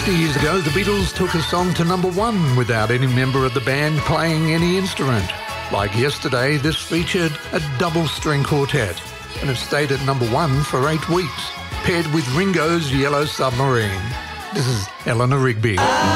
50 years ago, the Beatles took a song to number one without any member of the band playing any instrument. Like Yesterday, this featured a double-string quartet and have stayed at number one for 8 weeks, paired with Ringo's Yellow Submarine. This is Eleanor Rigby.